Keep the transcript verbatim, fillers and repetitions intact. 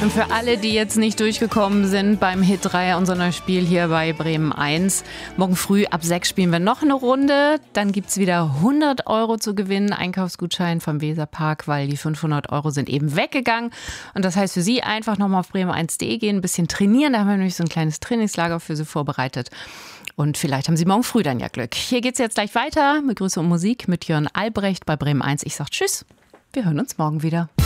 Und für alle, die jetzt nicht durchgekommen sind beim Hit drei unserer Spiel hier bei Bremen eins, morgen früh ab sechs spielen wir noch eine Runde. Dann gibt es wieder hundert Euro zu gewinnen, Einkaufsgutschein vom Weserpark, weil die fünfhundert Euro sind eben weggegangen. Und das heißt für Sie einfach nochmal auf bremen eins punkt de gehen, ein bisschen trainieren. Da haben wir nämlich so ein kleines Trainingslager für Sie vorbereitet. Und vielleicht haben Sie morgen früh dann ja Glück. Hier geht es jetzt gleich weiter mit Grüße und Musik mit Jörn Albrecht bei Bremen eins. Ich sage Tschüss, wir hören uns morgen wieder.